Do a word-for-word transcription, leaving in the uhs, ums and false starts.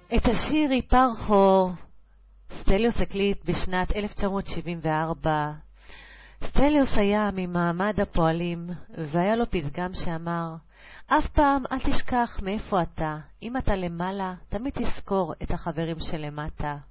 את השיר היפרחו סטליוס הקליט בשנת אלף תשע מאות שבעים וארבע. סטליוס היה ממעמד הפועלים, והיה לו פתגם שאמר, אף פעם אל תשכח מאיפה אתה. אם אתה למעלה, תמיד תזכור את החברים שלמטה.